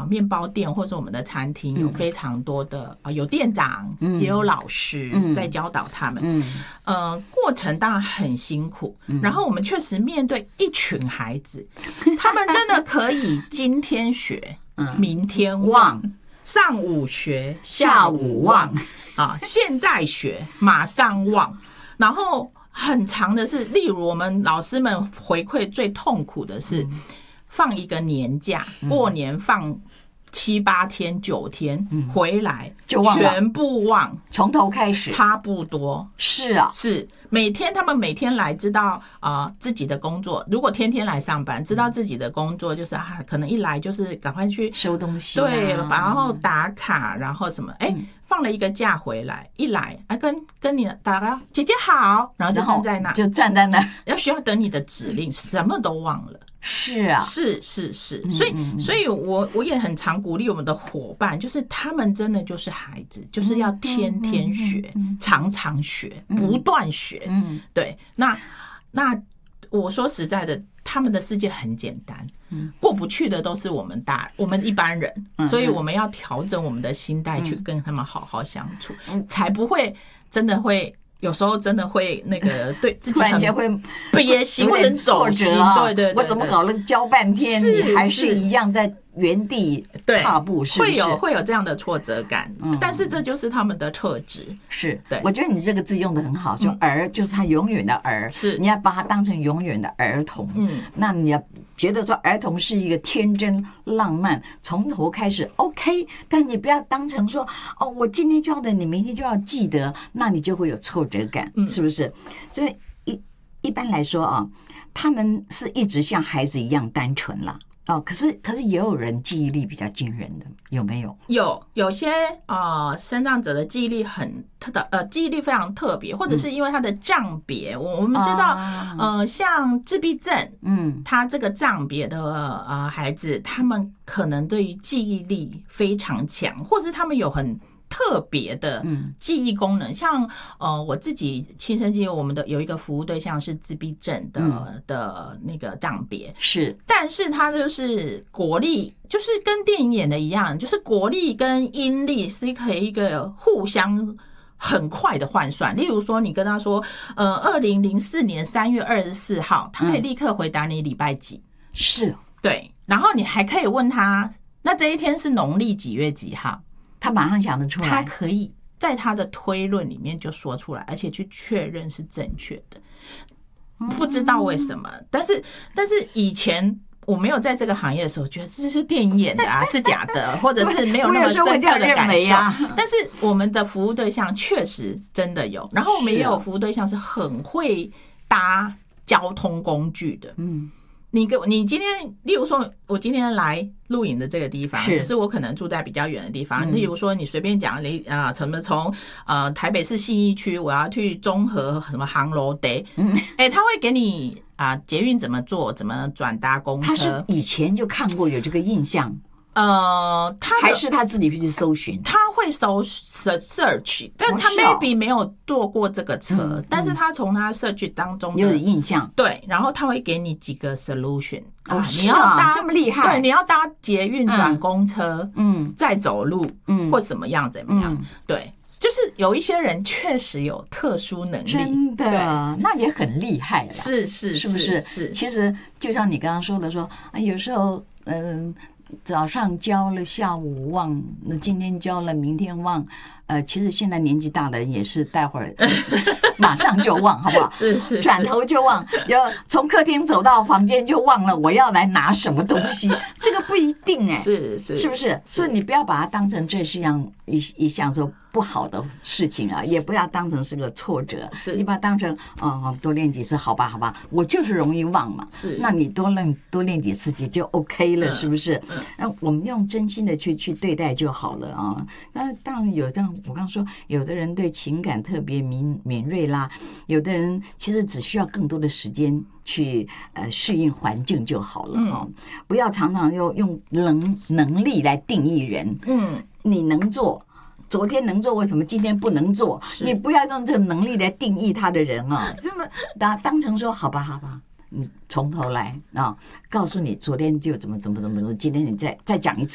面包店或者我们的餐厅有非常多的有店长，也有老师在教导他们。过程当然很辛苦，然后我们确实面对一群孩子，他们真的可以今天学，明天忘。上午学，下午忘现在学，马上忘。然后很长的是，例如我们老师们回馈最痛苦的是，放一个年假，过年放7、8天、9天，回来就忘了， 全部忘， 从头开始， 差不多。 是啊， 是他们每天来，知道自己的工作。如果天天来上班，知道自己的工作就是可能一来就是赶快去收东西， 对，然后打卡，然后什么，放了一个假回来，一来跟你打个姐姐好，然后就站在那， 就站在那， 需要等你的指令，什么都忘了。 是啊， 是，所以我也很常鼓励我们的伙伴，就是他们真的就是孩子，就是要天天学，常常学，不断学。对，那我说实在的，他们的世界很简单，过不去的都是我们一般人，所以我们要调整我们的心态去跟他们好好相处，才不会真的会。有时候真的会那个对自己很憋心或者走心，对， 我怎么搞了教半天，你还是一样在原地踏步，是不是？ 会有这样的挫折感，但是这就是他们的特质。 是， 对， 我觉得你这个字用得很好，就儿就是他永远的儿， 是你要把他当成永远的儿童。那你要觉得说儿童是一个天真浪漫，从头开始 OK， 但你不要当成说我今天教的你明天就要记得，那你就会有挫折感，是不是？所以一般来说他们是一直像孩子一样单纯啦。可是也有人记忆力比较惊人的，有没有？ 有些身障者的记忆力记忆力非常特别，或者是因为他的障别，我们知道，像自闭症，他这个障别的孩子，他们可能对于记忆力非常强，或是他们有很特别的记忆功能，像我自己亲身经历，我们的有一个服务对象是自闭症的那个障别， 是， 但是他就是国力，就是跟电影演的一样，就是国力跟音力是可以一个互相很快的换算。例如说，你跟他说，2004年3月24号，他可以立刻回答你礼拜几， 是， 对，然后你还可以问他，那这一天是农历几月几号？他马上想得出来， 他可以在他的推论里面就说出来，而且去确认是正确的。不知道为什么，但是以前我没有在这个行业的时候，觉得这是电影演的是假的，或者是没有那么深刻的感受。但是我们的服务对象确实真的有，然后我们也有服务对象是很会搭交通工具的。你今天，例如说，我今天来录影的这个地方，可是我可能住在比较远的地方。例如说，你随便讲从台北市信义区，我要去中和什么航楼得，他会给你捷运怎么做，怎么转搭公车。 他是以前就看过，有这个印象。还是他自己去搜寻， 他会search， 但他 maybe 没有坐过这个车，但是他从他 search 当中有印象， 对，然后他会给你几个 solution， 你要搭这么厉害， 对，你要搭捷运转公车，再走路，或怎么样，对。就是有一些人确实有特殊能力， 真的，那也很厉害了， 是不是？ 是，其实就像你刚刚说的，有时候早上教了，下午忘，那今天教了，明天忘。其实现在年纪大的人也是，待会儿马上就忘，好不好？ 是， 转头就忘，要从客厅走到房间就忘了我要来拿什么东西，这个不一定是不是？所以你不要把它当成这是一项说不好的事情啊，也不要当成是个挫折，你把它当成多练几次，好吧，我就是容易忘嘛，那你多练几次就 OK 了，是不是？那我们用真心的去对待就好了啊。那当然有这样。我刚说，有的人对情感特别敏锐啦，有的人其实只需要更多的时间去适应环境就好了不要常常用能力来定义人。你能做，昨天能做，为什么今天不能做？你不要用这个能力来定义他的人这么当成说好吧。你从头来告诉你昨天就怎么，今天你再讲一次。